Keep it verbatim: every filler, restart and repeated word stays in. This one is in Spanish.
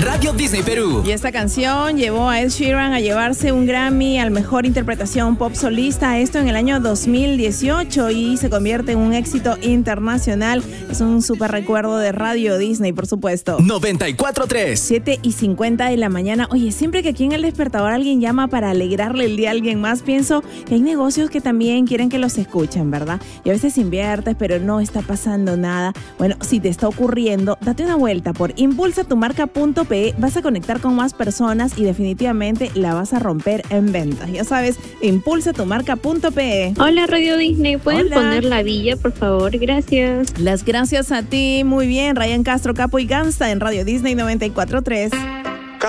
Radio Disney Perú. Y esta canción llevó a Ed Sheeran a llevarse un Grammy al mejor interpretación pop solista, esto en el año dos mil dieciocho, y se convierte en un éxito internacional. Es un súper recuerdo de Radio Disney, por supuesto. noventa y cuatro punto tres. siete y cincuenta de la mañana. Oye, siempre que aquí en El Despertador alguien llama para alegrarle el día a alguien más, pienso que hay negocios que también quieren que los escuchen, ¿verdad? Y a veces inviertes, pero no está pasando nada. Bueno, si te está ocurriendo, date una vuelta por impulsa tu marca punto pe. Vas a conectar con más personas y definitivamente la vas a romper en ventas. Ya sabes, impulsa tu marca punto pe. Hola Radio Disney, ¿pueden Hola. poner La Villa, por favor? Gracias. Las gracias a ti. Muy bien, Ryan Castro, Capo y Gangsta en Radio Disney noventa y cuatro punto tres.